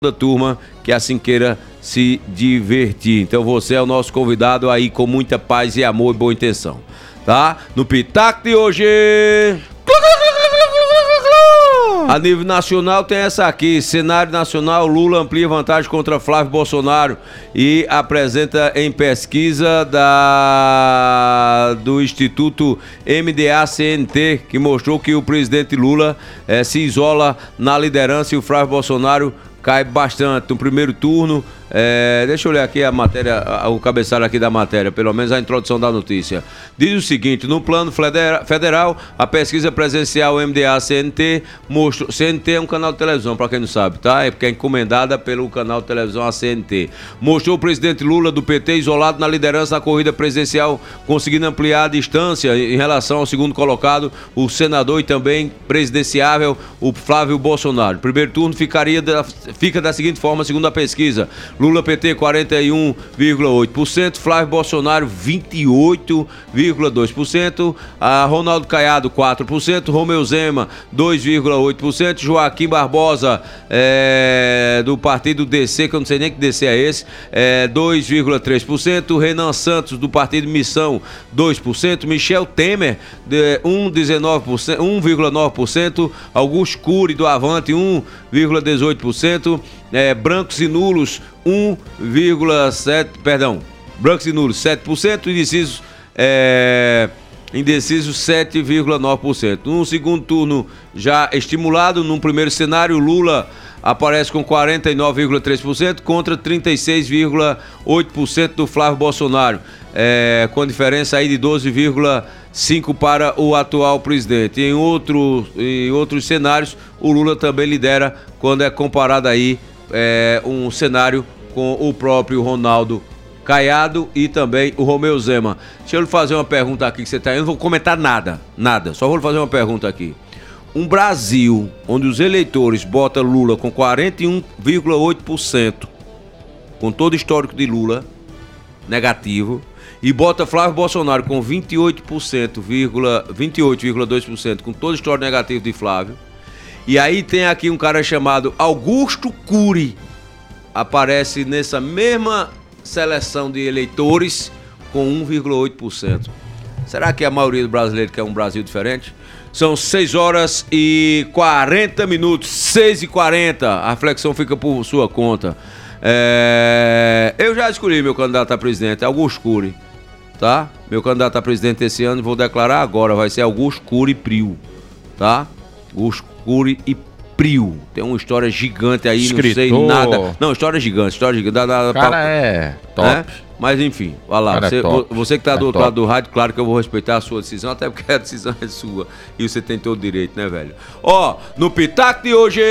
da turma que assim queira se divertir. Então você é o nosso convidado aí com muita paz e amor e boa intenção, tá? No Pitaco de hoje... A nível nacional tem essa aqui, cenário nacional, Lula amplia vantagem contra Flávio Bolsonaro e apresenta em pesquisa do Instituto MDA-CNT, que mostrou que o presidente Lula se isola na liderança e o Flávio Bolsonaro cai bastante no primeiro turno. Deixa eu ler aqui a matéria, o cabeçalho aqui da matéria, pelo menos a introdução da notícia. Diz o seguinte: no plano federal, a pesquisa presencial MDA-CNT mostrou... CNT é um canal de televisão, para quem não sabe, tá? É porque é encomendada pelo canal de televisão a CNT. Mostrou o presidente Lula do PT isolado na liderança na corrida presidencial, conseguindo ampliar a distância em relação ao segundo colocado, o senador e também presidenciável, o Flávio Bolsonaro. Primeiro turno fica da seguinte forma, segundo a pesquisa: Lula PT 41,8%, Flávio Bolsonaro 28,2%, a Ronaldo Caiado 4%, Romeu Zema 2,8%, Joaquim Barbosa do partido DC, que eu não sei nem que DC é esse, 2,3%, Renan Santos do partido Missão 2%, Michel Temer 1,9%, Augusto Cury do Avante 1,18%, brancos e nulos 7%, indecisos 7,9%. No segundo turno já estimulado, num primeiro cenário, Lula aparece com 49,3% contra 36,8% do Flávio Bolsonaro, com diferença aí de 12,5% para o atual presidente. Em outros cenários, o Lula também lidera quando é comparado aí um cenário com o próprio Ronaldo Caiado e também o Romeu Zema. Deixa eu lhe fazer uma pergunta aqui que você tá aí. Eu não vou comentar nada, só vou lhe fazer uma pergunta aqui. Um Brasil onde os eleitores botam Lula com 41,8%, com todo o histórico de Lula negativo, e bota Flávio Bolsonaro com 28,2%, com todo o histórico negativo de Flávio. E aí tem aqui um cara chamado Augusto Cury, aparece nessa mesma seleção de eleitores com 1,8%. Será que a maioria do brasileiro quer um Brasil diferente? São 6h40, 6h40. A reflexão fica por sua conta. Eu já escolhi meu candidato a presidente, Augusto Cury, tá? Meu candidato a presidente esse ano, vou declarar agora, vai ser Augusto Cury Prio, tá? Augusto Cury e Prio. Tem uma história gigante aí, escritor. Não sei nada. Não, história gigante. Cara, top. Mas enfim, vai lá. Você que tá do outro lado do rádio, claro que eu vou respeitar a sua decisão, até porque a decisão é sua. E você tem todo o direito, né, velho? No Pitaco de hoje...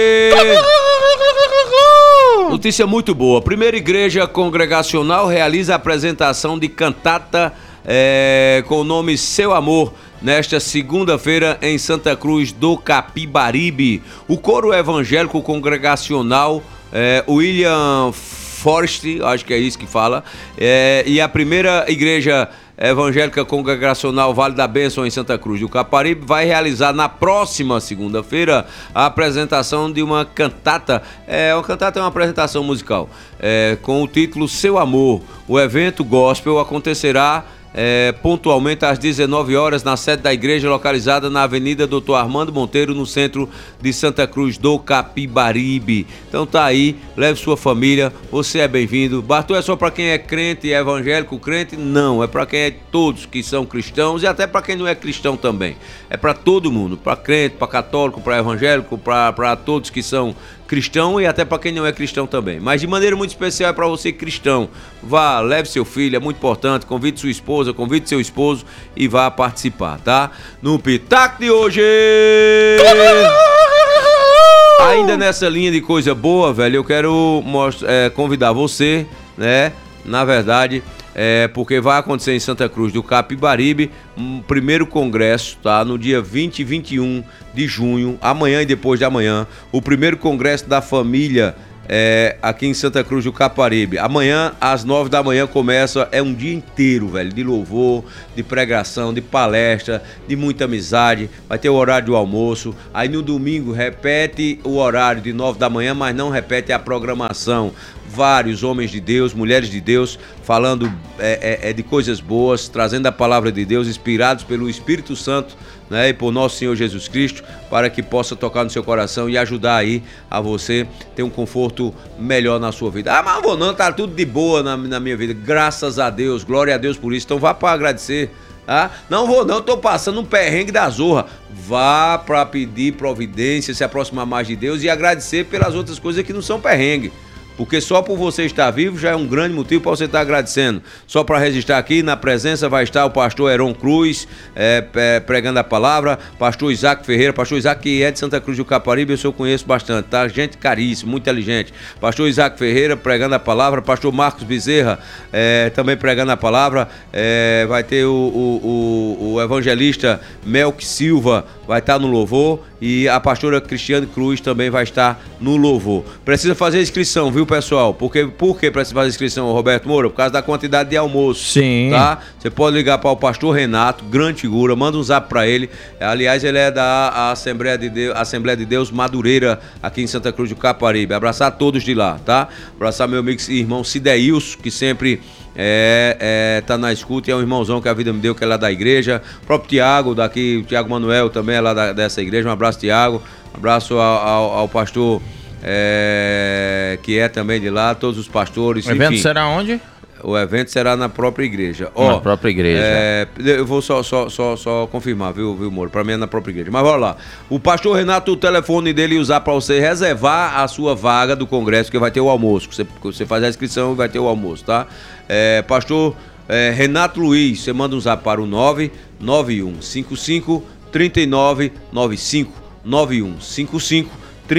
Notícia muito boa. Primeira Igreja Congregacional realiza a apresentação de cantata com o nome Seu Amor, nesta segunda-feira em Santa Cruz do Capibaribe. O coro evangélico congregacional William Forrest, acho que é isso que fala, e a primeira igreja evangélica congregacional Vale da Bênção em Santa Cruz do Capibaribe vai realizar na próxima segunda-feira a apresentação de uma cantata. Uma cantata é uma apresentação musical com o título Seu Amor. O evento gospel acontecerá pontualmente às 19 horas na sede da igreja localizada na Avenida Dr. Armando Monteiro, no centro de Santa Cruz do Capibaribe. Então tá aí, leve sua família, você é bem-vindo. Bartô é só para quem é crente e evangélico crente? Não, é para quem é todos que são cristãos e até para quem não é cristão também. É para todo mundo, para crente, para católico, para evangélico, para todos que são cristão e até para quem não é cristão também. Mas de maneira muito especial é para você cristão. Vá, leve seu filho, é muito importante. Convide sua esposa, convide seu esposo e vá participar, tá? No Pitaco de hoje! Ainda nessa linha de coisa boa, velho, eu quero convidar você, né? Na verdade, porque vai acontecer em Santa Cruz do Capibaribe um primeiro congresso, tá? No dia 20 e 21 de junho, amanhã e depois de amanhã, o primeiro congresso da família aqui em Santa Cruz do Caparibe. Amanhã, às 9 da manhã, começa, é um dia inteiro, velho, de louvor, de pregação, de palestra, de muita amizade. Vai ter o horário do almoço. Aí no domingo, repete o horário de 9 da manhã, mas não repete a programação. Vários homens de Deus, mulheres de Deus, falando de coisas boas, trazendo a palavra de Deus, inspirados pelo Espírito Santo, né, e por nosso Senhor Jesus Cristo, para que possa tocar no seu coração e ajudar aí a você ter um conforto melhor na sua vida. Ah, mas não vou não, tá tudo de boa na minha vida, graças a Deus, glória a Deus por isso. Então vá para agradecer. Ah, não vou não, tô passando um perrengue da zorra. Vá para pedir providência, se aproximar mais de Deus e agradecer pelas outras coisas que não são perrengue. Porque só por você estar vivo já é um grande motivo para você estar agradecendo. Só para registrar aqui, na presença vai estar o pastor Heron Cruz, pregando a palavra, pastor Isaac Ferreira, pastor Isaac que é de Santa Cruz do Caparibe, eu conheço bastante, tá? Gente caríssima, muito inteligente. Pastor Isaac Ferreira pregando a palavra, pastor Marcos Bezerra também pregando a palavra, vai ter o evangelista Melk Silva, vai estar no louvor, e a pastora Cristiane Cruz também vai estar no louvor. Precisa fazer inscrição, viu, pessoal? Por que precisa fazer inscrição, Roberto Moura? Por causa da quantidade de almoço. Sim. Tá? Você pode ligar para o pastor Renato, grande figura, manda um zap para ele. Aliás, ele é da Assembleia de Deus Madureira, aqui em Santa Cruz do Caparibe. Abraçar todos de lá, tá? Abraçar meu amigo e irmão Cideilson, que sempre tá na escuta, e é um irmãozão que a vida me deu, que é lá da igreja. O próprio Tiago, daqui, o Tiago Manuel também é lá dessa igreja. Um abraço, Tiago. Um abraço ao pastor que é também de lá, todos os pastores. O evento será onde? O evento será na própria igreja. Na própria igreja. Eu vou só confirmar, viu, Moro? Pra mim é na própria igreja. Mas bora lá. O pastor Renato, o telefone dele usar pra você reservar a sua vaga do congresso, que vai ter o almoço. Você faz a inscrição e vai ter o almoço, tá? Pastor Renato Luiz, você manda um zap para o 99155 3995 9155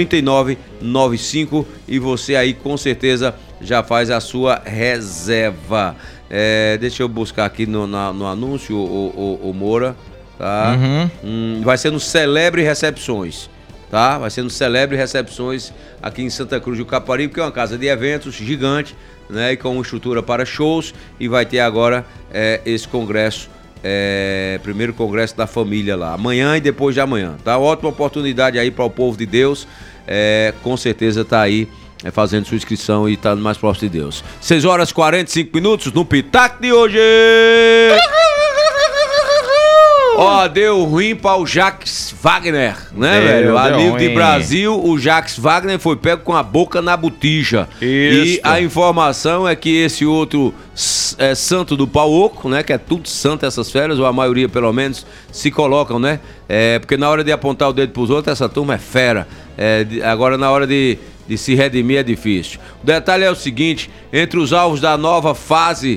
3995 e você aí com certeza já faz a sua reserva. Deixa eu buscar aqui no anúncio, o Moura, tá? Vai ser no Celebre Recepções, tá? Vai ser no Celebre Recepções aqui em Santa Cruz do Caparibe, que é uma casa de eventos gigante, né? E com uma estrutura para shows, e vai ter agora esse congresso, primeiro congresso da família lá, amanhã e depois de amanhã, tá? Ótima oportunidade aí para o povo de Deus, com certeza tá aí fazendo sua inscrição e tá mais próximo de Deus. 6 horas e 45 minutos no Pitaco de hoje. Deu ruim para o Jacques Wagner, né, velho? Ali de Brasil, o Jacques Wagner foi pego com a boca na botija. Isso. E a informação é que esse outro santo do pau oco, né, que é tudo santo essas férias, ou a maioria pelo menos, se colocam, né? Porque na hora de apontar o dedo pros outros, essa turma é fera. Agora na hora de se redimir é difícil. O detalhe é o seguinte: entre os alvos da nova fase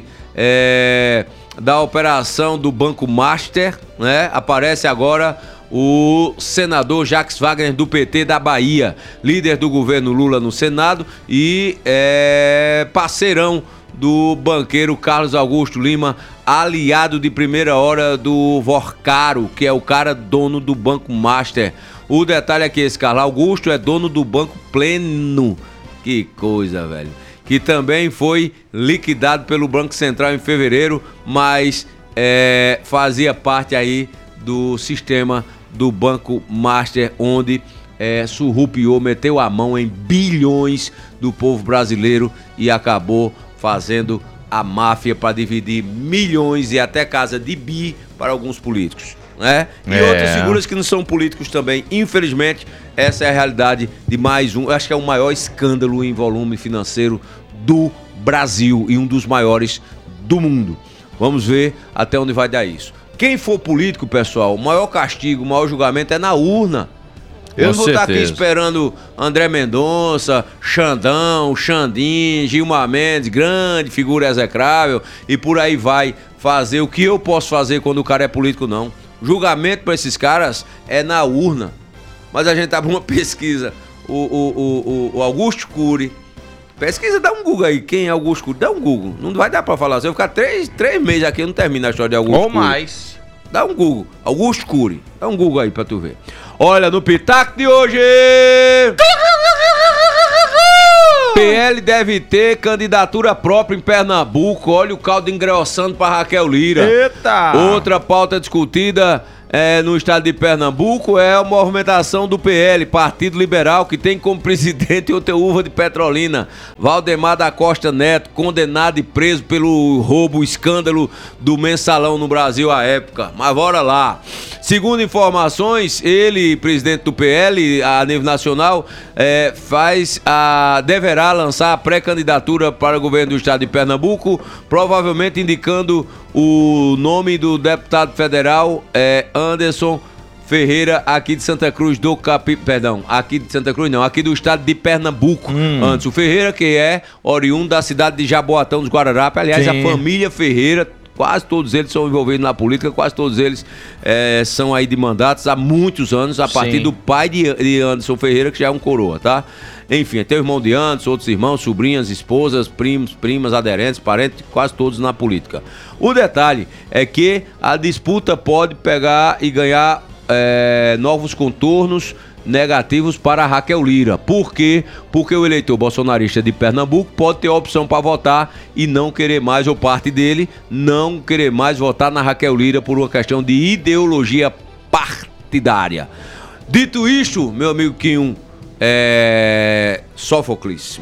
da operação do Banco Master, né, aparece agora o senador Jacques Wagner do PT da Bahia, líder do governo Lula no Senado e parceirão do banqueiro Carlos Augusto Lima, aliado de primeira hora do Vorcaro, que é o cara dono do Banco Master. O detalhe é que esse Carlos Augusto é dono do Banco Pleno. Que coisa, velho. Que também foi liquidado pelo Banco Central em fevereiro, mas fazia parte aí do sistema do Banco Master, onde surrupiou, meteu a mão em bilhões do povo brasileiro e acabou fazendo a máfia para dividir milhões e até casa de bi para alguns políticos, né? E outras figuras que não são políticos também. Infelizmente, essa é a realidade de mais um, acho que é o maior escândalo em volume financeiro do Brasil e um dos maiores do mundo. Vamos ver até onde vai dar isso. Quem for político, pessoal, o maior castigo, o maior julgamento é na urna. Eu não vou estar aqui esperando André Mendonça, Xandão, Xandim, Gilmar Mendes, grande figura execrável, e por aí vai fazer o que eu posso fazer quando o cara é político, não. Julgamento para esses caras é na urna. Mas a gente tá para uma pesquisa. O Augusto Cury. Pesquisa, dá um Google aí. Quem é Augusto Cury? Dá um Google. Não vai dar para falar. Se eu ficar 3 meses aqui, eu não termino a história de Augusto Cury. Ou mais. Dá um Google. Augusto Cury. Dá um Google aí pra tu ver. Olha, no Pitaco de hoje... PL deve ter candidatura própria em Pernambuco. Olha o caldo engrossando para Raquel Lira. Eita! Outra pauta discutida no estado de Pernambuco é a movimentação do PL, Partido Liberal, que tem como presidente o Teúva de Petrolina, Valdemar da Costa Neto, condenado e preso pelo roubo, escândalo do mensalão no Brasil à época. Mas bora lá. Segundo informações, ele, presidente do PL a nível nacional, deverá lançar a pré-candidatura para o governo do estado de Pernambuco, provavelmente indicando o nome do deputado federal Anderson Ferreira, aqui de Santa Cruz do aqui do estado de Pernambuco. Anderson Ferreira, que é oriundo da cidade de Jaboatão dos Guararapes. Aliás, sim, a família Ferreira, quase todos eles são envolvidos na política, quase todos eles são aí de mandatos há muitos anos, a partir, sim, do pai de Anderson Ferreira, que já é um coroa, tá? Enfim, tem o irmão de Anderson, outros irmãos, sobrinhas, esposas, primos, primas, aderentes, parentes, quase todos na política. O detalhe é que a disputa pode pegar e ganhar novos contornos negativos para Raquel Lira. Por quê? Porque o eleitor bolsonarista de Pernambuco pode ter a opção para votar e não querer mais, ou parte dele, não querer mais votar na Raquel Lira por uma questão de ideologia partidária. Dito isto, meu amigo Quinho Sófocles,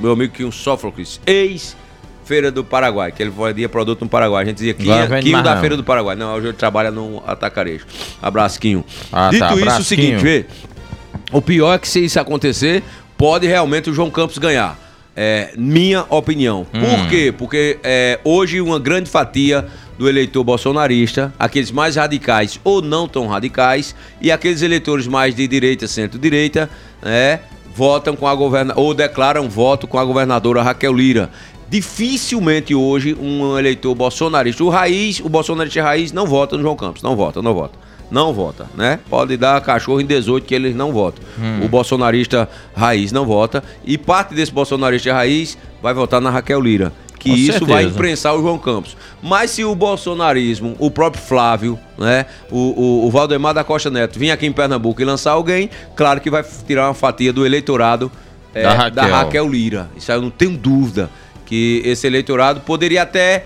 ex-Feira do Paraguai, que ele vendia produto no Paraguai. A gente dizia Quinho da Feira do Paraguai. Não, hoje ele trabalha no Atacarejo. Abraço, Quinho. Dito isso, o seguinte, vê. O pior é que, se isso acontecer, pode realmente o João Campos ganhar. Minha opinião. Por quê? Porque hoje uma grande fatia do eleitor bolsonarista, aqueles mais radicais ou não tão radicais, e aqueles eleitores mais de direita, centro-direita, votam com ou declaram voto com a governadora Raquel Lira. Dificilmente hoje um eleitor bolsonarista, o bolsonarista raiz, não vota no João Campos. Não vota, né? Pode dar cachorro em 18 que eles não votam. O bolsonarista raiz não vota, e parte desse bolsonarista raiz vai votar na Raquel Lira, que com isso certeza vai imprensar o João Campos. Mas se o bolsonarismo, o próprio Flávio, né, o Valdemar da Costa Neto vir aqui em Pernambuco e lançar alguém, claro que vai tirar uma fatia do eleitorado da Raquel Lira. Isso aí eu não tenho dúvida, que esse eleitorado poderia até,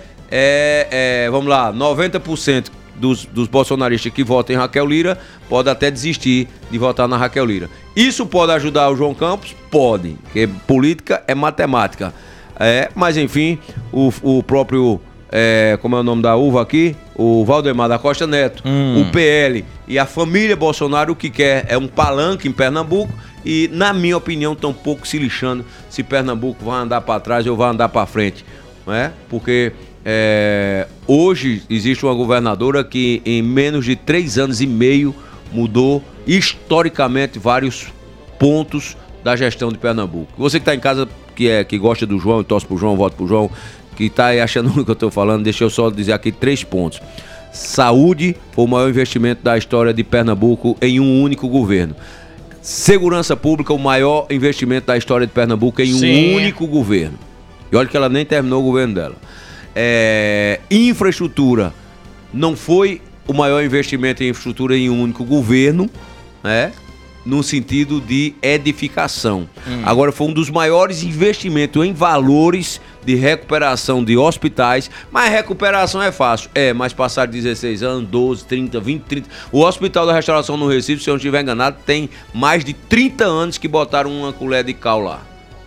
90% dos bolsonaristas que votam em Raquel Lira pode até desistir de votar na Raquel Lira. Isso pode ajudar o João Campos? Pode, porque política é matemática. Mas enfim, o próprio, como é o nome da uva aqui? O Valdemar da Costa Neto, o PL e a família Bolsonaro, o que quer é um palanque em Pernambuco, e, na minha opinião, estão um pouco se lixando se Pernambuco vai andar para trás ou vai andar para frente. Porque hoje existe uma governadora que em menos de 3 anos e meio mudou historicamente vários pontos da gestão de Pernambuco. Você que está em casa, que gosta do João, torce pro João, vota pro João, que está aí achando o que eu estou falando, deixa eu só dizer aqui 3 pontos. Saúde foi o maior investimento da história de Pernambuco em um único governo. Segurança pública, o maior investimento da história de Pernambuco em um único governo. E olha que ela nem terminou o governo dela. Infraestrutura, não foi o maior investimento em infraestrutura em um único governo, no sentido de edificação. Agora, foi um dos maiores investimentos em valores de recuperação de hospitais. Mas recuperação é fácil. Mas passaram 16 anos, 12, 30, 20, 30... O Hospital da Restauração no Recife, se eu não estiver enganado, tem mais de 30 anos que botaram uma colher de cal lá.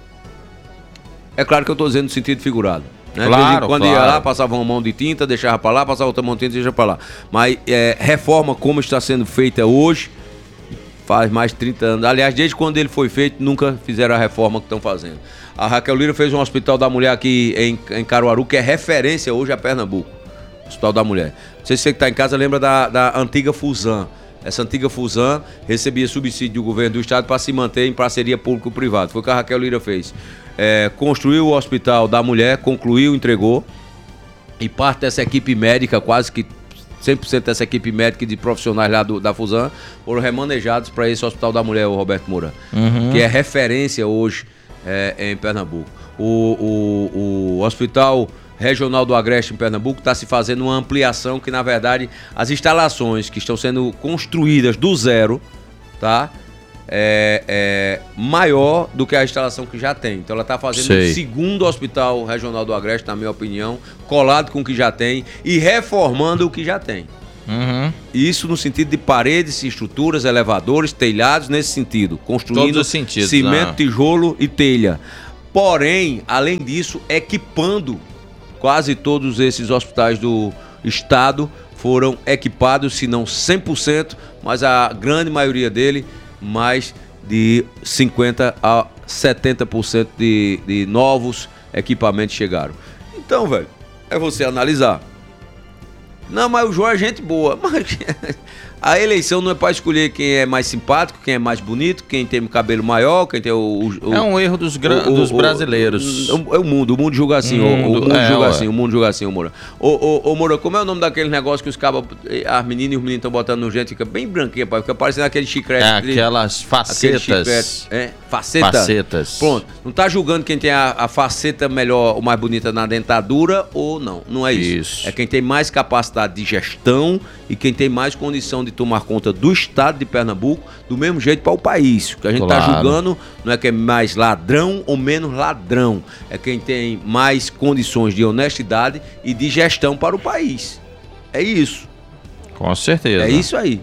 É claro que eu estou dizendo no sentido figurado. Claro, quando ia lá, passava uma mão de tinta, deixava para lá, passava outra mão de tinta, deixava para lá. Mas reforma como está sendo feita hoje, faz mais de 30 anos. Aliás, desde quando ele foi feito, nunca fizeram a reforma que estão fazendo. A Raquel Lira fez um Hospital da Mulher aqui em Caruaru, que é referência hoje a Pernambuco. Hospital da Mulher. Não sei se você que está em casa lembra da antiga Fusan. Essa antiga Fusan recebia subsídio do governo do estado para se manter em parceria público-privada. Foi o que a Raquel Lira fez. Construiu o Hospital da Mulher, concluiu, entregou, e parte dessa equipe médica, quase que 100% dessa equipe médica de profissionais lá da Fusan, foram remanejados para esse Hospital da Mulher, o Roberto Moura, que é referência hoje em Pernambuco. O Hospital Regional do Agreste em Pernambuco está se fazendo uma ampliação, que na verdade as instalações que estão sendo construídas do zero, tá? maior do que a instalação que já tem. Então ela está fazendo o segundo hospital regional do Agreste, na minha opinião, colado com o que já tem e reformando o que já tem. Uhum. Isso no sentido de paredes, estruturas, elevadores, telhados, nesse sentido. Construindo cimento, tijolo e telha. Porém, além disso, equipando quase todos esses hospitais do estado foram equipados, se não 100%, mas a grande maioria dele, mais de 50% a 70% de novos equipamentos chegaram. Então, velho, é você analisar. Não, mas o João é gente boa. Mas a eleição não é para escolher quem é mais simpático, quem é mais bonito, quem tem o cabelo maior, quem tem o é um erro dos brasileiros. O mundo julga assim. O mundo julga assim, o Moura. Ô, Moura, como é o nome daquele negócio que os cabas, as meninas e os meninos estão botando no gente, fica bem branquinho, pai, fica parecendo aquele chiclete. Aquelas facetas. Facetas. Pronto. Não tá julgando quem tem a faceta melhor ou mais bonita na dentadura ou não. Não é isso. É quem tem mais capacidade de gestão e quem tem mais condição de tomar conta do estado de Pernambuco, do mesmo jeito para o país. O que a gente está julgando não é quem é mais ladrão ou menos ladrão, é quem tem mais condições de honestidade e de gestão para o país. É isso. Com certeza. É isso aí.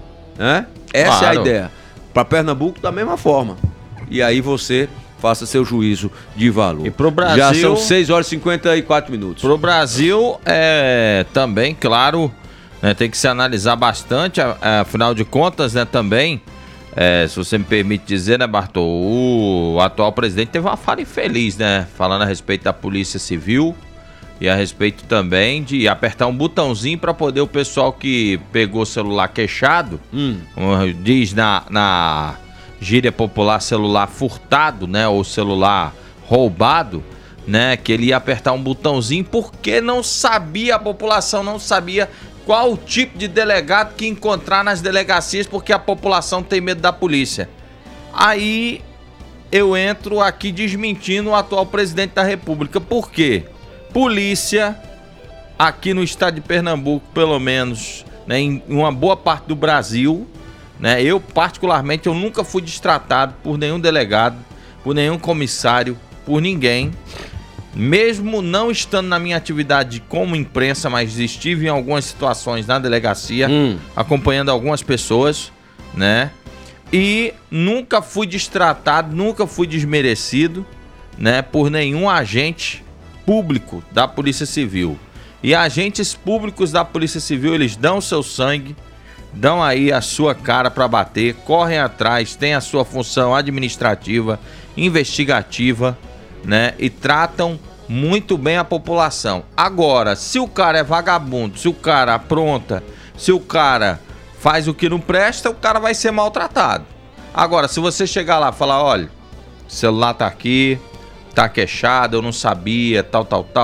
Essa é a ideia. Para Pernambuco da mesma forma. E aí você faça seu juízo de valor. E pro Brasil... Já são 6 horas e 54 minutos. Pro Brasil, também, claro, né, tem que se analisar bastante, afinal de contas, né, também, se você me permite dizer, né, Bartô, o atual presidente teve uma fala infeliz, né, falando a respeito da Polícia Civil e a respeito também de apertar um botãozinho para poder o pessoal que pegou o celular queixado, diz na gíria popular, celular furtado, né, ou celular roubado, né, que ele ia apertar um botãozinho porque não sabia, a população não sabia qual o tipo de delegado que encontrar nas delegacias, porque a população tem medo da polícia. Aí eu entro aqui desmentindo o atual presidente da República. Por quê? Polícia aqui no estado de Pernambuco, pelo menos, né, em uma boa parte do Brasil, né, eu particularmente eu nunca fui destratado por nenhum delegado, por nenhum comissário, por ninguém. Mesmo não estando na minha atividade como imprensa, mas estive em algumas situações na delegacia, acompanhando algumas pessoas, né? E nunca fui destratado, nunca fui desmerecido, né, por nenhum agente público da Polícia Civil. E agentes públicos da Polícia Civil, eles dão seu sangue, dão aí a sua cara para bater, correm atrás, têm a sua função administrativa, investigativa, né, e tratam muito bem a população. Agora, se o cara é vagabundo, se o cara apronta, se o cara faz o que não presta, o cara vai ser maltratado. Agora, se você chegar lá e falar, olha, o celular tá aqui, tá queixado, eu não sabia, tal,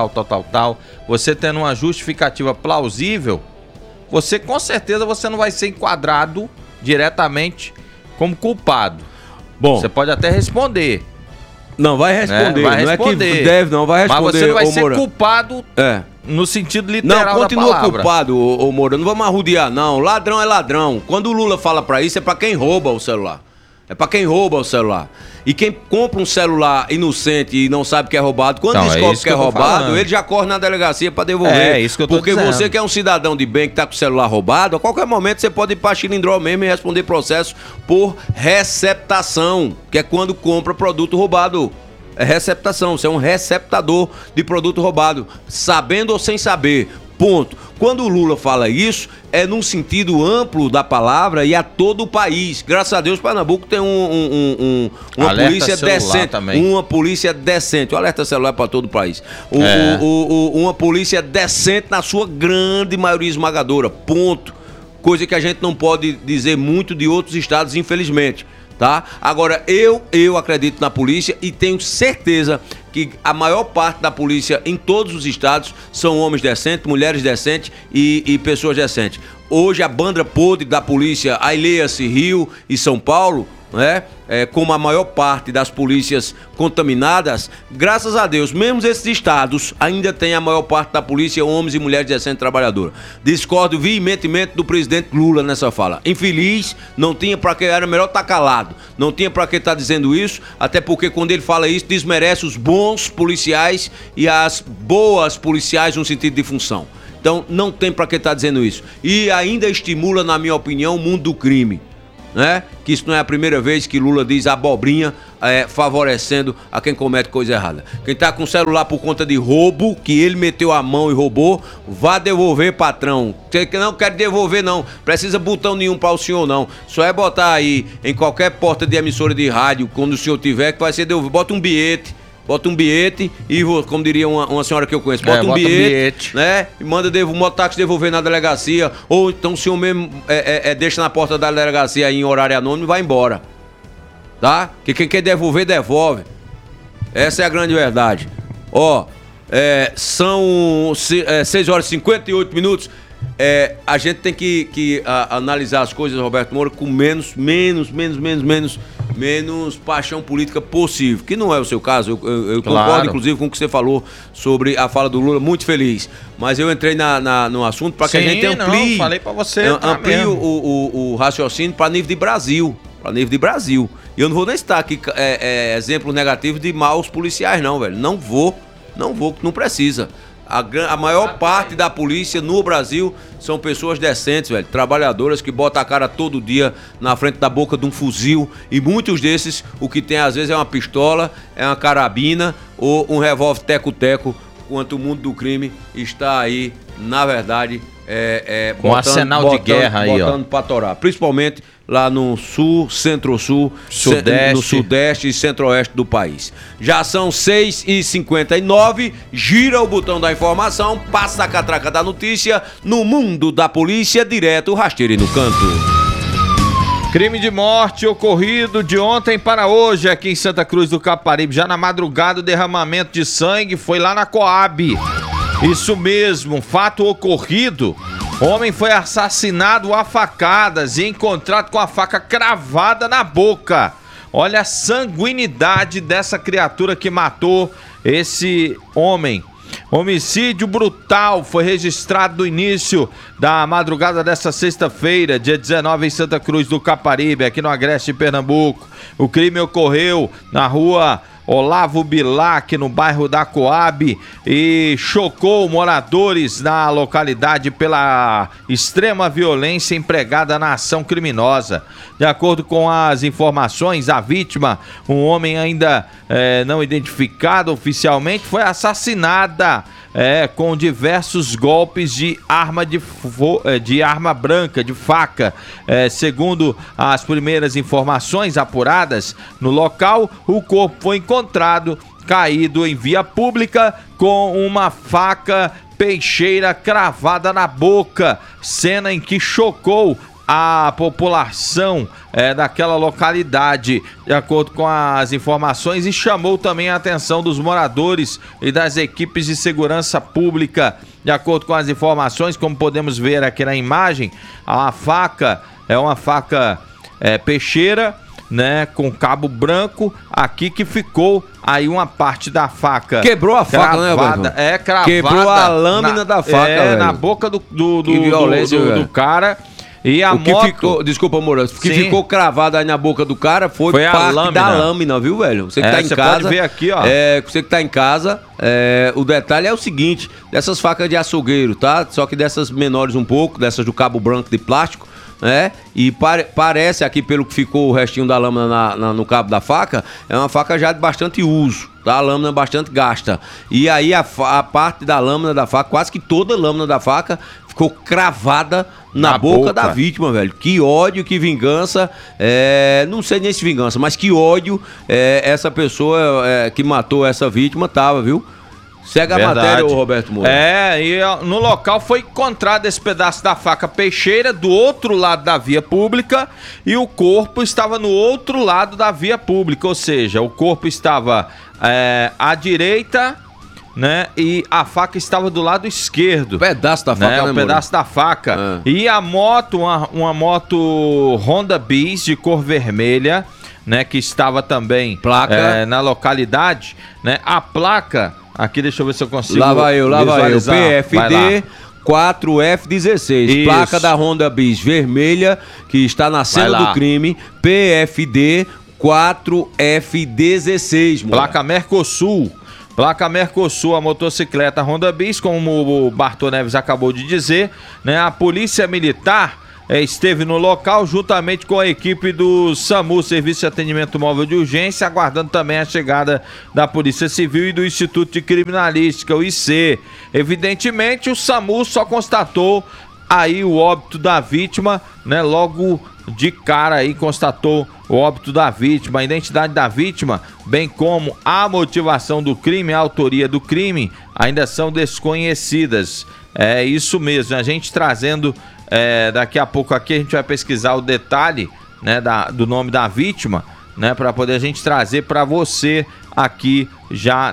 você tendo uma justificativa plausível, você com certeza você não vai ser enquadrado diretamente como culpado. Bom, você pode até responder. Não, vai responder. Vai responder. Não é que deve, não, vai responder. Mas você não vai ser culpado no sentido literal da palavra. Não, continua culpado, ô Moura. Não vamos arrudear, não. Ladrão é ladrão. Quando o Lula fala pra isso, é pra quem rouba o celular. É pra quem rouba o celular. E quem compra um celular inocente e não sabe que é roubado, quando descobre que é roubado, ele já corre na delegacia pra devolver. É isso que eu tô dizendo. Porque você que é um cidadão de bem que tá com o celular roubado, a qualquer momento você pode ir pra Chilindró mesmo e responder processo por receptação, que é quando compra produto roubado. É receptação, você é um receptador de produto roubado, sabendo ou sem saber. Ponto. Quando o Lula fala isso, é num sentido amplo da palavra e a todo o país. Graças a Deus, Pernambuco tem uma polícia decente. Também. Uma polícia decente. O alerta celular é para todo o país. Uma polícia decente na sua grande maioria esmagadora. Ponto. Coisa que a gente não pode dizer muito de outros estados, infelizmente. Tá? Agora, eu acredito na polícia e tenho certeza que a maior parte da polícia em todos os estados são homens decentes, mulheres decentes e pessoas decentes. Hoje a banda podre da polícia, aí leia-se Rio e São Paulo, né? Como a maior parte das polícias contaminadas, graças a Deus, mesmo esses estados ainda tem a maior parte da polícia homens e mulheres decentes trabalhadoras. Discordo veementemente do presidente Lula nessa fala. Infeliz, não tinha pra que, era melhor estar calado, não tinha pra que estar dizendo isso, até porque quando ele fala isso, desmerece os bons policiais e as boas policiais no sentido de função. Então, não tem pra que estar dizendo isso. E ainda estimula, na minha opinião, o mundo do crime. Né? Que isso não é a primeira vez que Lula diz abobrinha, favorecendo a quem comete coisa errada. Quem tá com celular por conta de roubo, que ele meteu a mão e roubou, vá devolver, patrão. Você que não quer devolver, não. Precisa botão nenhum para o senhor, não. Só é botar aí em qualquer porta de emissora de rádio, quando o senhor tiver, que vai ser devolvido. Bota um bilhete e, como diria uma senhora que eu conheço, bota um bilhete, né? E manda o mototáxi devolver na delegacia. Ou então o senhor mesmo deixa na porta da delegacia aí em horário anônimo e vai embora. Tá? Que quem quer devolver, devolve. Essa é a grande verdade. Ó, são 6 horas e 58 minutos. A gente tem que analisar as coisas, Roberto Moura, com menos paixão política possível, que não é o seu caso. Eu concordo, inclusive, com o que você falou sobre a fala do Lula, muito feliz. Mas eu entrei no assunto para que a gente amplie, falei para você, amplie o raciocínio para nível de Brasil. E eu não vou nem citar aqui exemplo negativo de maus policiais, não, velho. Não vou, não precisa. A maior parte da polícia no Brasil são pessoas decentes, velho, trabalhadoras que botam a cara todo dia na frente da boca de um fuzil, e muitos desses, o que tem às vezes é uma pistola, é uma carabina ou um revólver teco-teco, enquanto o mundo do crime está aí, na verdade, com arsenal de guerra aí, ó. Botando pra torar, principalmente lá no sul, centro-sul, no sudeste e centro-oeste do país. Já são 6h59, gira o botão da informação, passa a catraca da notícia, no mundo da polícia, direto, rasteiro e no canto. Crime de morte ocorrido de ontem para hoje aqui em Santa Cruz do Caparibe. Já na madrugada, o derramamento de sangue foi lá na Coab. Isso mesmo, fato ocorrido. Homem foi assassinado a facadas e encontrado com a faca cravada na boca. Olha a sanguinidade dessa criatura que matou esse homem. Homicídio brutal foi registrado no início da madrugada desta sexta-feira, dia 19, em Santa Cruz do Caparibe, aqui no Agreste de Pernambuco. O crime ocorreu na rua Olavo Bilac, no bairro da Coab, e chocou moradores na localidade pela extrema violência empregada na ação criminosa. De acordo com as informações, a vítima, um homem ainda não identificado oficialmente, foi assassinada com diversos golpes de arma branca, de faca. Segundo as primeiras informações apuradas no local, o corpo foi encontrado caído em via pública com uma faca peixeira cravada na boca, cena em que chocou a população daquela localidade, de acordo com as informações, e chamou também a atenção dos moradores e das equipes de segurança pública. De acordo com as informações, como podemos ver aqui na imagem, a faca é uma faca peixeira, né, com cabo branco, aqui que ficou aí uma parte da faca. Quebrou a faca, cravada, né, cravada. Quebrou a lâmina da faca, velho. Na boca do cara. E a moto... que ficou, desculpa, Moura, o que ficou cravado aí na boca do cara foi parte da lâmina, viu, velho? Você que tá em casa... pode ver aqui, ó. Você que tá em casa, o detalhe é o seguinte, dessas facas de açougueiro, tá? Só que dessas menores um pouco, dessas do cabo branco de plástico, e parece aqui, pelo que ficou o restinho da lâmina no cabo da faca, é uma faca já de bastante uso, tá? A lâmina bastante gasta. E aí a parte da lâmina da faca, quase que toda a lâmina da faca ficou cravada na boca da vítima, velho. Que ódio, que vingança. Não sei nem se vingança, mas que ódio essa pessoa que matou essa vítima tava, viu? Segue a matéria, ô Roberto Moura. E no local foi encontrado esse pedaço da faca peixeira do outro lado da via pública e o corpo estava no outro lado da via pública, ou seja, o corpo estava à direita, né? E a faca estava do lado esquerdo. Um pedaço da faca, né? Um pedaço da faca. E a moto, uma moto Honda Bis de cor vermelha, né, que estava também na localidade, né? A placa, aqui deixa eu ver se eu consigo visualizar. PFD 4F16, placa da Honda Bis vermelha, que está na cena do crime, PFD 4F16. Placa Mercosul, a motocicleta Honda Bis, como o Bartô Neves acabou de dizer, né? A Polícia Militar esteve no local juntamente com a equipe do SAMU, Serviço de Atendimento Móvel de Urgência, aguardando também a chegada da Polícia Civil e do Instituto de Criminalística, o IC. Evidentemente, o SAMU só constatou aí o óbito da vítima, né? Logo de cara aí constatou o óbito da vítima, a identidade da vítima, bem como a motivação do crime, a autoria do crime, ainda são desconhecidas. É isso mesmo, a gente trazendo daqui a pouco aqui, a gente vai pesquisar o detalhe, né, do nome da vítima, né, para poder a gente trazer para você aqui já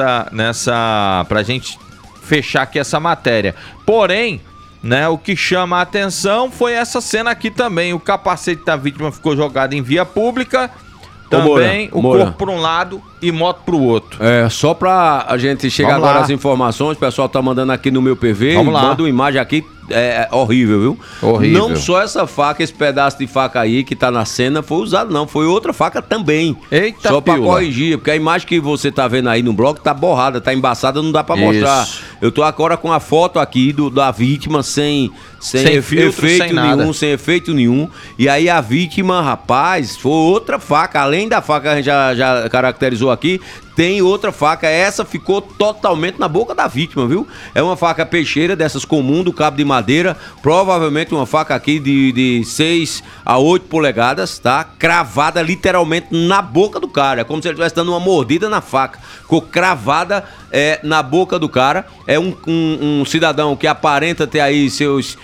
pra gente fechar aqui essa matéria. Porém, né, o que chama a atenção foi essa cena aqui também. O capacete da vítima ficou jogado em via pública. Também o corpo para um lado e moto para o outro. Só pra a gente chegar agora às informações, o pessoal tá mandando aqui no meu PV. Vamos lá. Manda uma imagem aqui, horrível, viu? Horrível. Não só essa faca, esse pedaço de faca aí que tá na cena foi usado, não. Foi outra faca também. Eita, só pra corrigir, porque a imagem que você tá vendo aí no blog tá borrada, tá embaçada, não dá pra mostrar. Eu tô agora com a foto aqui da vítima sem filtro, sem efeito nenhum. E aí a vítima, rapaz, foi outra faca. Além da faca que a gente já caracterizou aqui, tem outra faca. Essa ficou totalmente na boca da vítima, viu? É uma faca peixeira, dessas comum, do cabo de madeira. Provavelmente uma faca aqui de 6 a 8 polegadas, tá? Cravada literalmente na boca do cara. É como se ele estivesse dando uma mordida na faca. Ficou cravada na boca do cara. É um cidadão que aparenta ter aí seus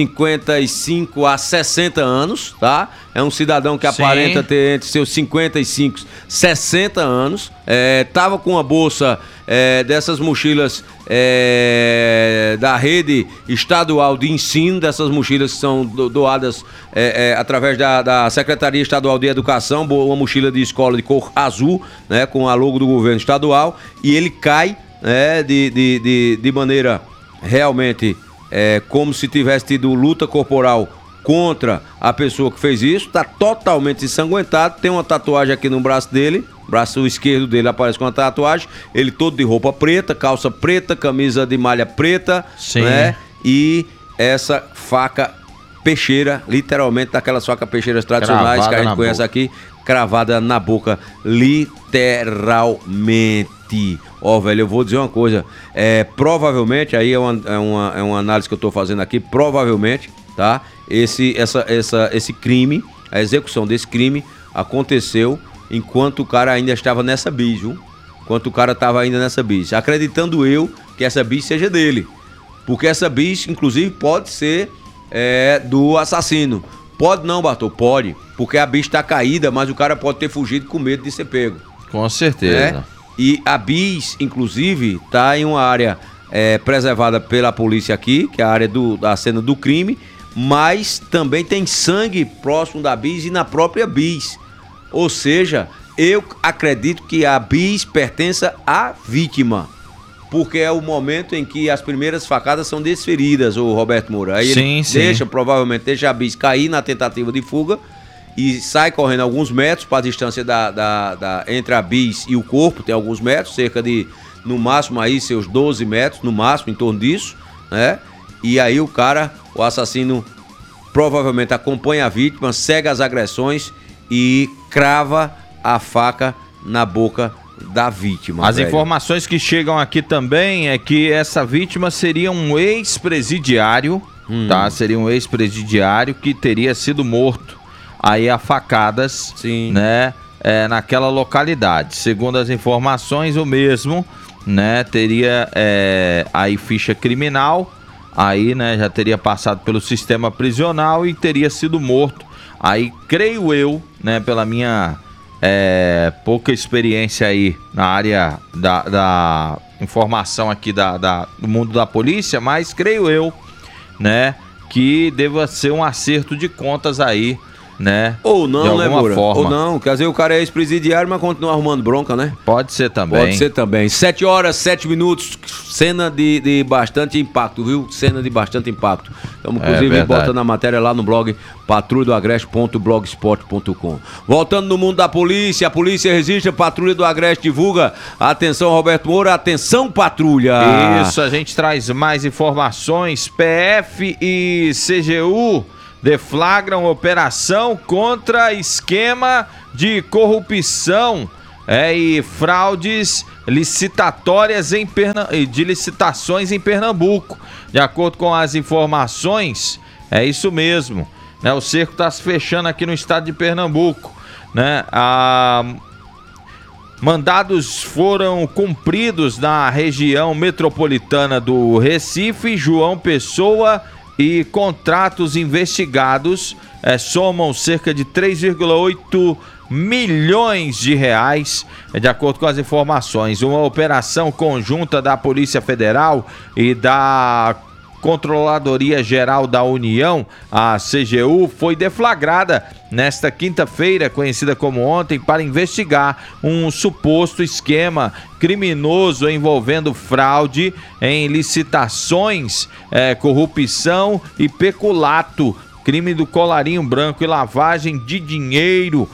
55 a 60 anos, tá? É um cidadão que aparenta ter entre seus 55 e 60 anos. Tava com uma bolsa dessas mochilas da rede estadual de ensino, dessas mochilas que são doadas através da Secretaria Estadual de Educação, uma mochila de escola de cor azul, né, com a logo do governo estadual, e ele cai de maneira realmente como se tivesse tido luta corporal contra a pessoa que fez isso. Tá totalmente ensanguentado, tem uma tatuagem aqui no braço dele, braço esquerdo dele aparece com uma tatuagem, ele todo de roupa preta, calça preta, camisa de malha preta, né? E essa faca peixeira, literalmente daquelas facas peixeiras tradicionais cravada que a gente conhece aqui, cravada na boca, literalmente. Velho, eu vou dizer uma coisa, provavelmente, aí é uma análise que eu tô fazendo aqui, provavelmente, tá? Esse crime, a execução desse crime aconteceu enquanto o cara ainda estava nessa bis, viu? Enquanto o cara estava ainda nessa bis, acreditando eu que essa bis seja dele, porque essa bis, inclusive, pode ser do assassino. Pode não, Bartô? Pode, porque a bis está caída, mas o cara pode ter fugido com medo de ser pego. Com certeza. E a bis, inclusive, está em uma área preservada pela polícia aqui, que é a área da cena do crime, mas também tem sangue próximo da bis e na própria bis. Ou seja, eu acredito que a bis pertença à vítima, porque é o momento em que as primeiras facadas são desferidas, o Roberto Moura. Aí ele provavelmente deixa a bis cair na tentativa de fuga e sai correndo alguns metros para a distância entre a bis e o corpo, tem alguns metros, cerca de, no máximo aí, seus 12 metros, no máximo, em torno disso, né? E aí o assassino provavelmente acompanha a vítima, segue as agressões e crava a faca na boca da vítima. As informações que chegam aqui também é que essa vítima seria um ex-presidiário, tá? Seria um ex-presidiário que teria sido morto aí a facadas, né? Naquela localidade. Segundo as informações, o mesmo, né? Teria aí ficha criminal, aí, né? Já teria passado pelo sistema prisional e teria sido morto. Aí, creio eu, né? Pela minha pouca experiência aí na área da informação aqui do mundo da polícia, mas creio eu, né? Que deva ser um acerto de contas aí né? Ou não, de alguma Moura? forma. Ou não, quer dizer, o cara é ex-presidiário, mas continua arrumando bronca, né? Pode ser também. Pode ser também. 7 horas, 7 minutos, cena de bastante impacto, viu? Cena de bastante impacto. Estamos, inclusive, botando a matéria lá no blog patrulhadoagreste.blogspot.com. Voltando no mundo da polícia, a polícia resiste, a Patrulha do Agreste divulga. Atenção, Roberto Moura, atenção, patrulha. Isso, a gente traz mais informações. PF e CGU deflagram operação contra esquema de corrupção e fraudes licitatórias de licitações em Pernambuco. De acordo com as informações, é isso mesmo, né? O cerco está se fechando aqui no estado de Pernambuco, né? Mandados foram cumpridos na região metropolitana do Recife, João Pessoa, e contratos investigados somam cerca de 3,8 milhões de reais, de acordo com as informações. Uma operação conjunta da Polícia Federal e da Controladoria Geral da União, a CGU, foi deflagrada nesta quinta-feira, conhecida como ontem, para investigar um suposto esquema criminoso envolvendo fraude em licitações, corrupção e peculato, crime do colarinho branco e lavagem de dinheiro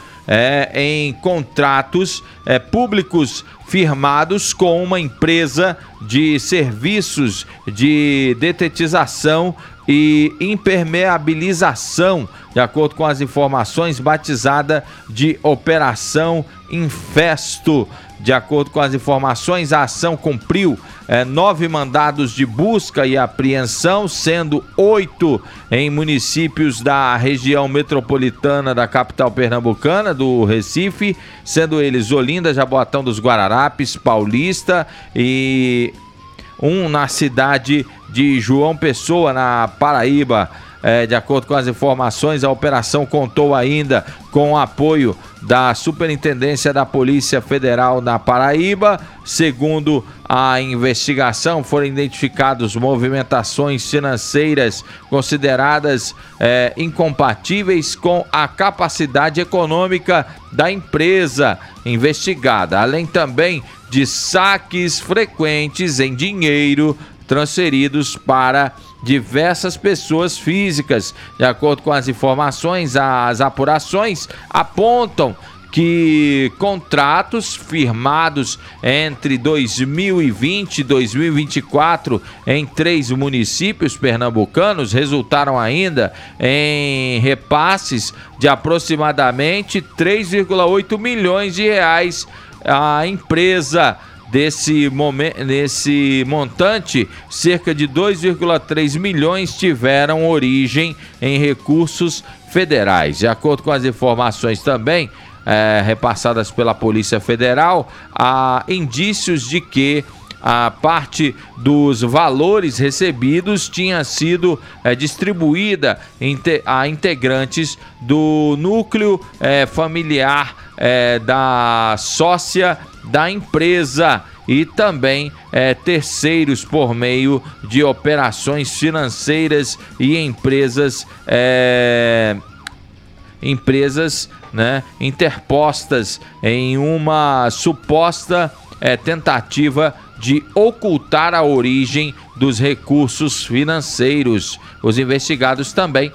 em contratos públicos firmados com uma empresa de serviços de detetização e impermeabilização, de acordo com as informações, batizada de Operação Infesto. De acordo com as informações, a ação cumpriu 9 mandados de busca e apreensão, sendo 8 em municípios da região metropolitana da capital pernambucana, do Recife, sendo eles Olinda, Jaboatão dos Guararapes, Paulista e um na cidade de João Pessoa, na Paraíba. De acordo com as informações, a operação contou ainda com o apoio da Superintendência da Polícia Federal na Paraíba. Segundo a investigação, foram identificadas movimentações financeiras consideradas incompatíveis com a capacidade econômica da empresa investigada, além também de saques frequentes em dinheiro transferidos para diversas pessoas físicas. De acordo com as informações, as apurações apontam que contratos firmados entre 2020 e 2024 em 3 municípios pernambucanos resultaram ainda em repasses de aproximadamente 3,8 milhões de reais à empresa. Desse montante, cerca de 2,3 milhões tiveram origem em recursos federais. De acordo com as informações também repassadas pela Polícia Federal, há indícios de que a parte dos valores recebidos tinha sido distribuída a integrantes do núcleo familiar da sócia da empresa e também terceiros por meio de operações financeiras e empresas interpostas em uma suposta tentativa de ocultar a origem dos recursos financeiros. Os investigadores também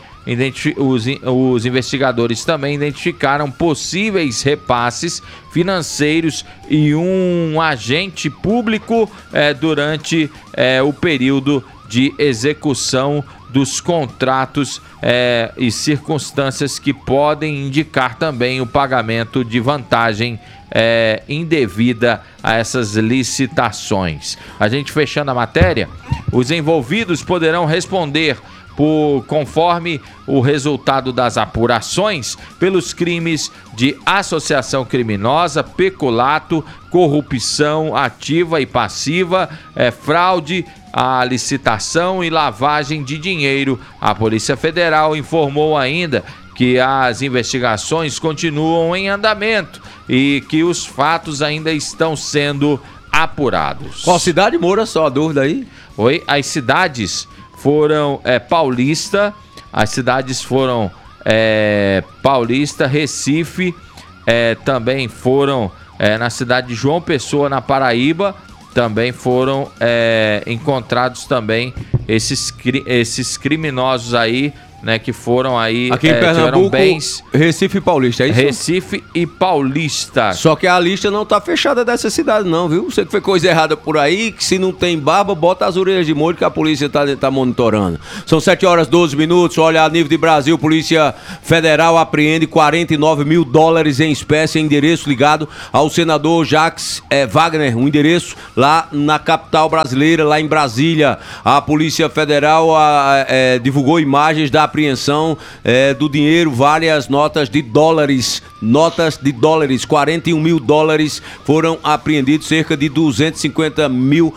identificaram possíveis repasses financeiros e um agente público durante o período de execução dos contratos e circunstâncias que podem indicar também o pagamento de vantagem indevida a essas licitações. A gente fechando a matéria, os envolvidos poderão responder conforme o resultado das apurações pelos crimes de associação criminosa, peculato, corrupção ativa e passiva, fraude à licitação e lavagem de dinheiro. A Polícia Federal informou ainda que as investigações continuam em andamento e que os fatos ainda estão sendo apurados. Qual cidade, Moura? Só a dúvida aí. As cidades foram Paulista, as cidades foram Paulista, Recife, também foram na cidade de João Pessoa, na Paraíba, também foram encontrados também esses criminosos aí, né, que foram aí... Aqui em Pernambuco, bens, Recife e Paulista, é isso? Recife e Paulista. Só que a lista não tá fechada dessa cidade não, viu? Você que fez coisa errada por aí, que se não tem barba, bota as orelhas de molho que a polícia tá monitorando. São 7h12. Olha, a nível de Brasil, Polícia Federal apreende $49 mil em espécie em endereço ligado ao senador Jacques Wagner, um endereço lá na capital brasileira, lá em Brasília. A Polícia Federal divulgou imagens da apreensão do dinheiro, várias notas de dólares, $41 mil foram apreendidos, cerca de R$250 mil,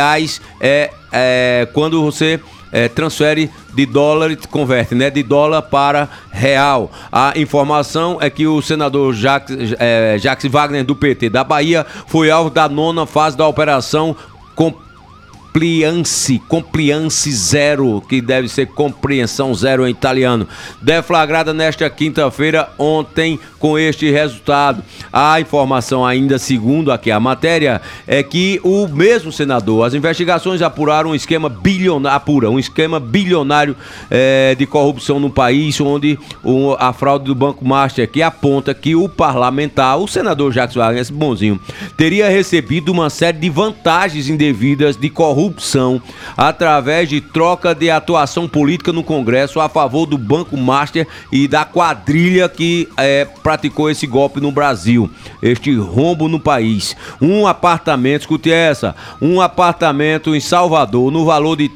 quando você transfere de dólar, converte, né, de dólar para real. A informação é que o senador Jacques Wagner, do PT da Bahia, foi alvo da 9ª fase da operação Compliance Zero, que deve ser compreensão zero em italiano, deflagrada nesta quinta-feira, ontem, com este resultado. A informação ainda, segundo aqui a matéria, é que o mesmo senador, as investigações apuraram um esquema bilionário de corrupção no país, onde a fraude do Banco Master, que aponta que o parlamentar, o senador Jacques Wagner, esse bonzinho, teria recebido uma série de vantagens indevidas de corrupção através de troca de atuação política no Congresso a favor do Banco Master e da quadrilha que praticou esse golpe no Brasil, este rombo no país. Um apartamento em Salvador no valor de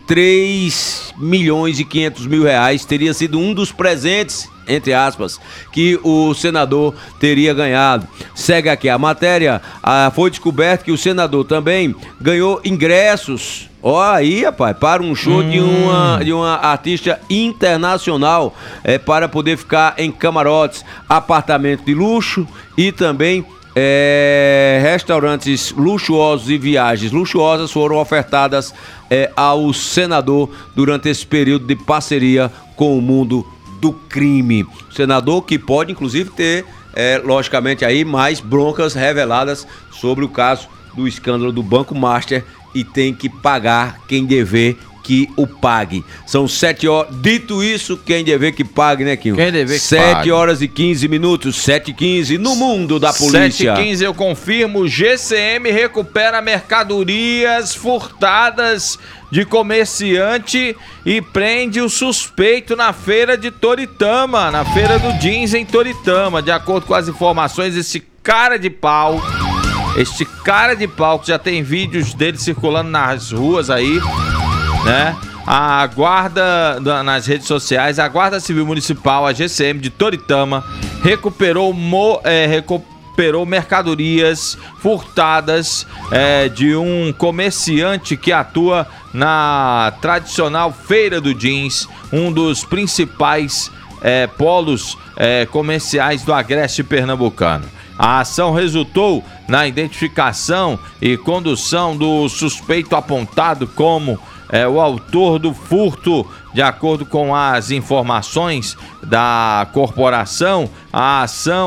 R$3.500.000 teria sido um dos presentes, entre aspas, que o senador teria ganhado. Segue aqui a matéria. Foi descoberto que o senador também ganhou ingressos, aí, rapaz, para um show de uma artista internacional, para poder ficar em camarotes, apartamento de luxo e também restaurantes luxuosos e viagens luxuosas foram ofertadas ao senador durante esse período de parceria com o mundo do crime. Senador que pode, inclusive, ter, logicamente, aí mais broncas reveladas sobre o caso do escândalo do Banco Master e tem que pagar quem dever que o pague. São 7 horas. Dito isso, quem dever que pague, né, Quinho? Quem dever que pague. 7h15, 7h15 no mundo da polícia. 7h15, eu confirmo, GCM recupera mercadorias furtadas de comerciante e prende o suspeito na feira de Toritama, na feira do jeans em Toritama. De acordo com as informações, este cara de pau que já tem vídeos dele circulando nas ruas aí, né? A guarda nas redes sociais, a Guarda Civil Municipal, a GCM de Toritama, recuperou mercadorias furtadas de um comerciante que atua na tradicional Feira do Jeans, um dos principais polos comerciais do agreste pernambucano. A ação resultou na identificação e condução do suspeito apontado como o autor do furto. De acordo com as informações da corporação, a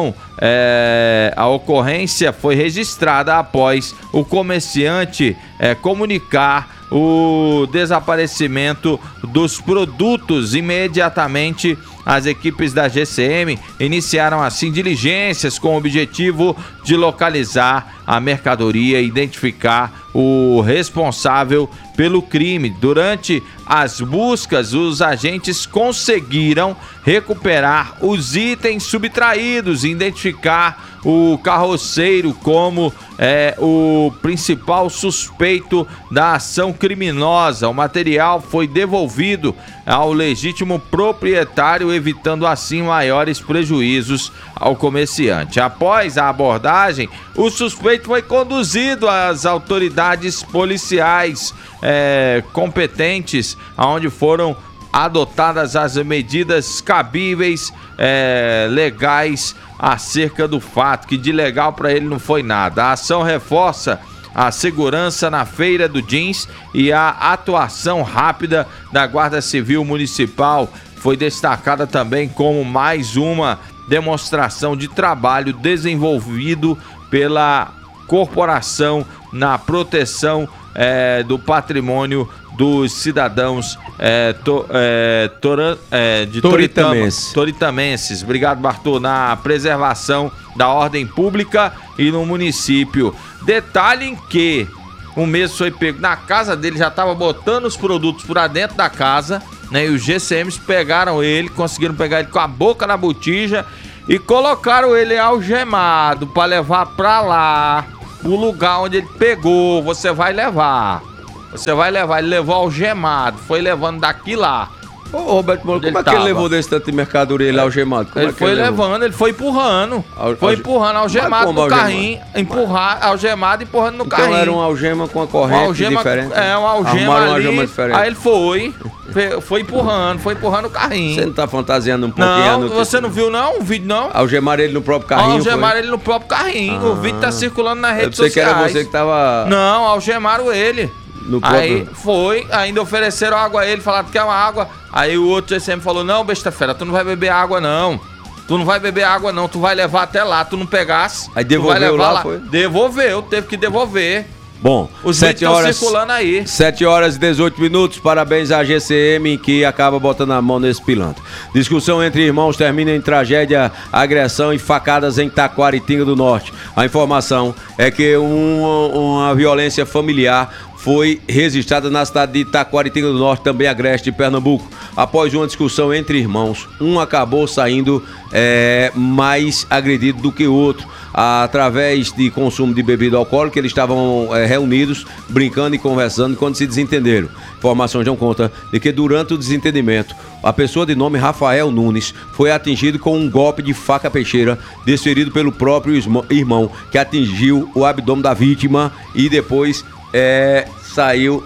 ocorrência foi registrada após o comerciante comunicar o desaparecimento dos produtos. Imediatamente, as equipes da GCM iniciaram assim diligências com o objetivo de localizar a mercadoria e identificar o responsável pelo crime. Durante as buscas, os agentes conseguiram recuperar os itens subtraídos e identificar o carroceiro como o principal suspeito da ação criminosa. O material foi devolvido ao legítimo proprietário, evitando assim maiores prejuízos ao comerciante. Após a abordagem, o suspeito foi conduzido às autoridades policiais competentes, onde foram adotadas as medidas cabíveis, legais, acerca do fato, que de legal para ele não foi nada. A ação reforça a segurança na Feira do Jeans e a atuação rápida da Guarda Civil Municipal foi destacada também como mais uma demonstração de trabalho desenvolvido pela corporação na proteção do patrimônio dos cidadãos toritamenses. Obrigado, Bartô. Na preservação da ordem pública e no município. Detalhe que o mesmo foi pego na casa dele, já estava botando os produtos para dentro da casa, né? E os GCMs pegaram ele, conseguiram pegar ele com a boca na botija e colocaram ele algemado para levar para lá, o lugar onde ele pegou. Você vai levar. Ele levou algemado, foi levando daqui lá. Ô, Roberto Moura, como é que ele levou desse tanto de mercadoria ele algemado? Ele foi levando, ele foi empurrando. Algemado no carrinho. Algemado, empurrando no carrinho. Então era uma algema com a corrente diferente? Uma algema ali. Uma algema diferente. Aí ele foi empurrando o carrinho. Você não tá fantasiando um pouquinho? Não, você não viu não? O vídeo não? Algemaram ele no próprio carrinho? Algemaram ele no próprio carrinho. O vídeo tá circulando nas redes sociais. Eu pensei que era você que tava... Não, algemaram ele. Aí ainda ofereceram água a ele, falaram que é uma água. Aí o outro GCM falou: não, besta fera, tu não vai beber água não. Tu vai levar até lá, tu não pegasse. Aí devolveu lá, foi? Devolveu, teve que devolver. Bom, os 7 horas circulando aí. 7 horas e 18 minutos. Parabéns à GCM que acaba botando a mão nesse pilantra. Discussão entre irmãos termina em tragédia, agressão e facadas em Taquaritinga do Norte. A informação é que uma violência familiar foi registrada na cidade de Taquaritinga do Norte, também agreste, Pernambuco. Após uma discussão entre irmãos, um acabou saindo mais agredido do que o outro, através de consumo de bebida alcoólica. Eles estavam reunidos, brincando e conversando quando se desentenderam. Informações dão conta de que durante o desentendimento, a pessoa de nome Rafael Nunes foi atingido com um golpe de faca peixeira desferido pelo próprio irmão, que atingiu o abdômen da vítima e depois saiu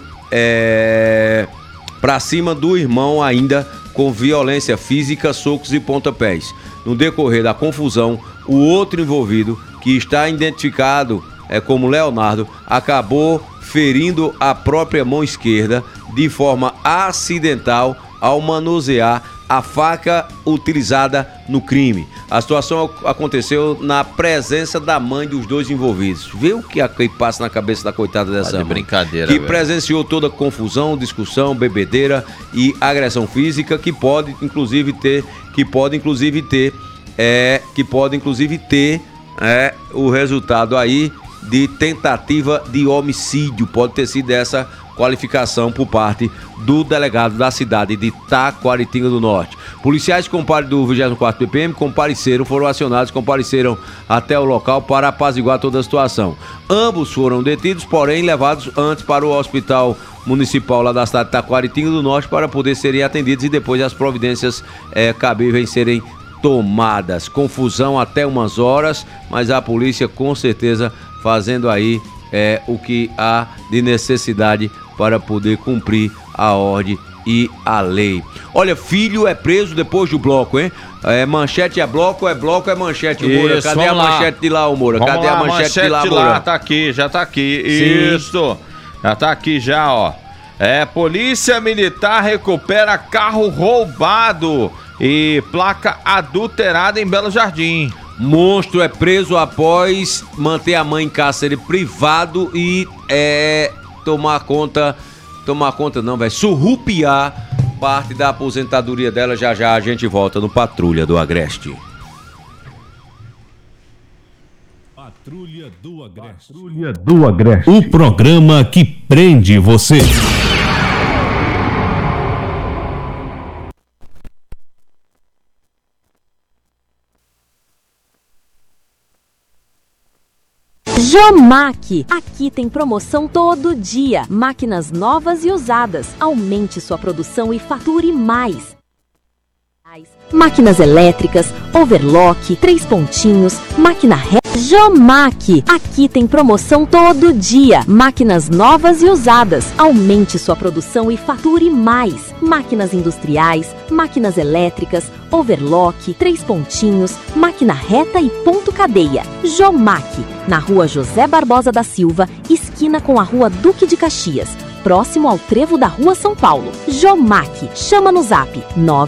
para cima do irmão ainda com violência física, socos e pontapés. No decorrer da confusão, o outro envolvido, que está identificado como Leonardo, acabou ferindo a própria mão esquerda de forma acidental ao manusear a faca utilizada no crime. A situação aconteceu na presença da mãe dos dois envolvidos. Vê o que passa na cabeça da coitada dessa mãe. Brincadeira, que presenciou toda a confusão, discussão, bebedeira e agressão física que pode inclusive ter o resultado aí de tentativa de homicídio. Pode ter sido essa qualificação por parte do delegado da cidade de Taquaritinga do Norte. Policiais do 24º BPM foram acionados, compareceram até o local para apaziguar toda a situação. Ambos foram detidos, porém levados antes para o hospital municipal lá da cidade de Taquaritinga do Norte para poder serem atendidos e depois as providências cabíveis serem tomadas. Confusão até umas horas, mas a polícia com certeza fazendo aí o que há de necessidade para poder cumprir a ordem e a lei. Olha, filho é preso depois do bloco, hein? Manchete é bloco, é manchete, Moura. Cadê a manchete de lá, Moura? Cadê a manchete de lá, Moura? Tá aqui, já tá aqui. Sim. Isso. Já tá aqui já, ó. Polícia Militar recupera carro roubado e placa adulterada em Belo Jardim. Monstro é preso após manter a mãe em cárcere privado e surrupiar parte da aposentadoria dela. Já já a gente volta no Patrulha do Agreste. Patrulha do Agreste. O programa que prende você. Jomac, aqui tem promoção todo dia. Máquinas novas e usadas. Aumente sua produção e fature mais. Máquinas elétricas, overlock, 3 pontinhos, máquina reta. Jomac, aqui tem promoção todo dia. Máquinas novas e usadas. Aumente sua produção e fature mais. Máquinas industriais, máquinas elétricas, overlock, 3 pontinhos, máquina reta e ponto cadeia. Jomac, na rua José Barbosa da Silva, esquina com a rua Duque de Caxias. próximo ao trevo da Rua São Paulo. Jomac, chama no zap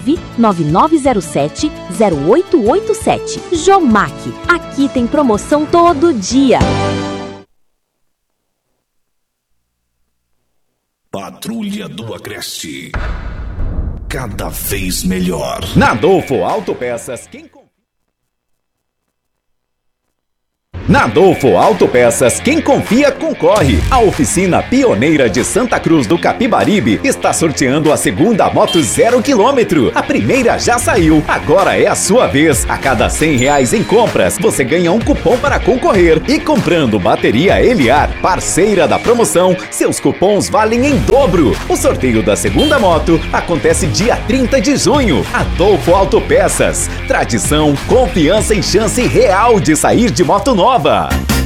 99907-0887. Jomac, aqui tem promoção todo dia. Patrulha do Agreste. Cada vez melhor. Na Adolfo Autopeças, Na Adolfo Autopeças, quem confia, concorre. A oficina pioneira de Santa Cruz do Capibaribe está sorteando a segunda moto 0 km. A primeira já saiu, agora é a sua vez. A cada R$100 em compras, você ganha um cupom para concorrer. E comprando bateria Eliar, parceira da promoção, seus cupons valem em dobro. O sorteio da segunda moto acontece dia 30 de junho. Adolfo Autopeças, tradição, confiança e chance real de sair de moto nova.